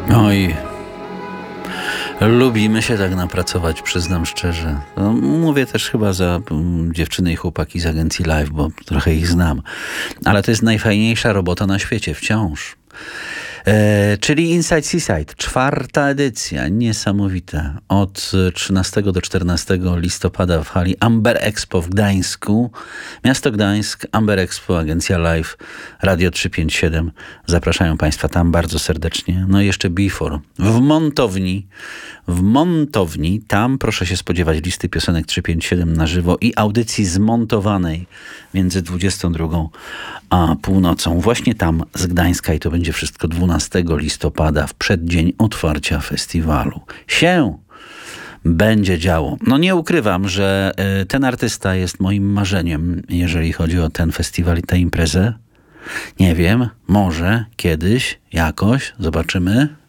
Oj, lubimy się tak napracować, przyznam szczerze. No, mówię też chyba za dziewczyny i chłopaki z agencji Live, bo trochę ich znam. Ale to jest najfajniejsza robota na świecie, wciąż. Czyli Inside Seaside, 4. edycja, niesamowita. Od 13 do 14 listopada w hali Amber Expo w Gdańsku. Miasto Gdańsk, Amber Expo, agencja Live, Radio 357. Zapraszają Państwa tam bardzo serdecznie. No i jeszcze Before. W Montowni, tam proszę się spodziewać listy piosenek 357 na żywo i audycji zmontowanej między 22 a północą. Właśnie tam z Gdańska i to będzie wszystko 12 listopada w przeddzień otwarcia festiwalu. Będzie działo. No nie ukrywam, że ten artysta jest moim marzeniem, jeżeli chodzi o ten festiwal i tę imprezę. Nie wiem, może kiedyś, jakoś, zobaczymy.